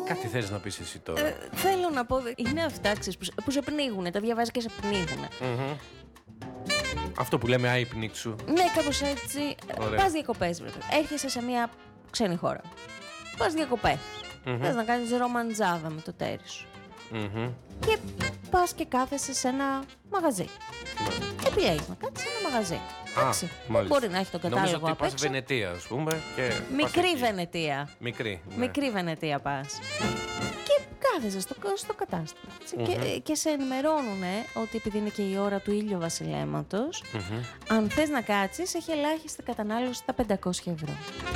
Κάτι θες να πεις εσύ τώρα? Θέλω να πω, είναι αυτά που σε πνίγουνε, τα διαβάζει και σε πνίγουνε. Αυτό που λέμε άϊπνιξου. Ναι, κάπως έτσι. Πας διακοπές, βρε. Έρχεσαι σε μια ξένη χώρα. Πας διακοπές. Θες να κάνεις ρομαντζάδα με το τέρι σου. Και πας και κάθεσαι σε ένα μαγαζί. Επιλέγεις να κάτσεις σε ένα μαγαζί. Εντάξει. Μπορεί να έχει τον κατάλογο. Νομίζω ότι πας Βενετία, ας πούμε. Και μικρή Βενετία. Μικρή. Ναι. Μικρή Βενετία πας. Και κάθεσαι στο κατάστημα. Και σε ενημερώνουν ότι επειδή είναι και η ώρα του ήλιο βασιλέματος, αν θες να κάτσεις, έχει ελάχιστη κατανάλωση τα 500 ευρώ.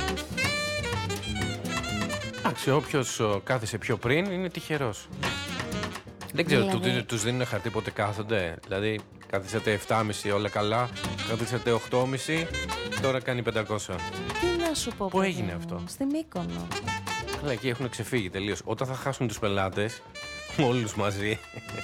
Εντάξει, όποιος κάθεσε πιο πριν είναι τυχερός. Δεν ξέρω, δηλαδή... τους δίνουν χαρτί πότε κάθονται. Δηλαδή, κάθισατε 7,5 όλα καλά, κάθισατε 8,5, τώρα κάνει 500. Τι να σου πω, πού έγινε αυτό? Στη Μύκονο. Καλά, εκεί έχουν ξεφύγει τελείως. Όταν θα χάσουν τους πελάτες, όλους μαζί.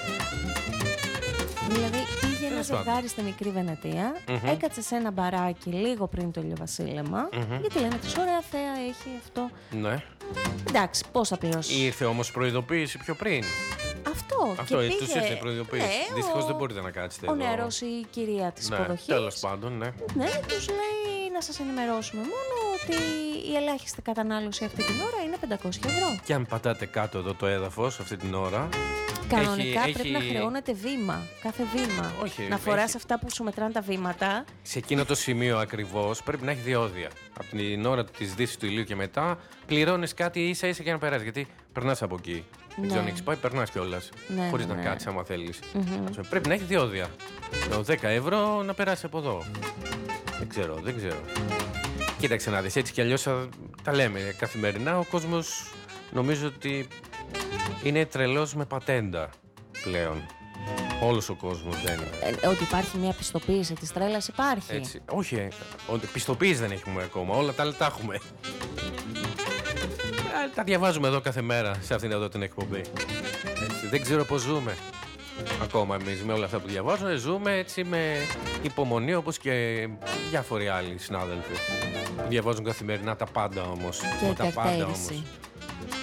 Δηλαδή, πήγε ένα ζευγάρι στη μικρή Βενετία, έκατσε σε ένα μπαράκι λίγο πριν το ηλιοβασίλεμα, γιατί λένε τι ωραία θέα έχει αυτό. Ναι. Εντάξει, πώς θα πληρώσει? Ήρθε όμως προειδοποίηση πιο πριν. Αυτό τους ήρθε προειδοποίηση. Ναι, δυστυχώς δεν μπορείτε να κάτσετε ο νεαρός ή η κυρία της υποδοχής. Τέλος πάντων, ναι. Ναι, τους λέει να σας ενημερώσουμε μόνο ότι η ελάχιστη κατανάλωση αυτή την ώρα είναι 500 ευρώ. Και αν πατάτε κάτω εδώ το έδαφος αυτή την ώρα, κανονικά πρέπει να χρεώνεται βήμα, κάθε βήμα. Όχι, να φοράς αυτά που σου μετράνε τα βήματα. Σε εκείνο το σημείο ακριβώς πρέπει να έχει διόδια. Από την ώρα της δύσης του ηλίου και μετά πληρώνεις κάτι ίσα-ίσα για να περάσεις. Γιατί περνάς από εκεί. Δεν ξέρω αν έχεις πάει, περνάς κιόλας. Χωρίς να κάτσεις άμα θέλεις. Πρέπει να έχει διόδια. 10 ευρώ να περάσει από εδώ. Δεν ξέρω. Κοίταξε να δεις, έτσι κι αλλιώς τα λέμε καθημερινά. Ο κόσμος νομίζω ότι είναι τρελός με πατέντα πλέον. Όλος ο κόσμος δεν είναι. Ότι υπάρχει μια πιστοποίηση της τρέλας υπάρχει. Έτσι. Όχι, πιστοποίηση δεν έχουμε ακόμα. Όλα τα άλλα τα έχουμε. Τα διαβάζουμε εδώ κάθε μέρα σε αυτήν εδώ την εκπομπή. Έτσι. Δεν ξέρω πώς ζούμε ακόμα εμείς με όλα αυτά που διαβάζουμε. Ζούμε έτσι με υπομονή, όπως και διάφοροι άλλοι συνάδελφοι. Διαβάζουν καθημερινά τα πάντα όμως. Και τα πάντα όμως.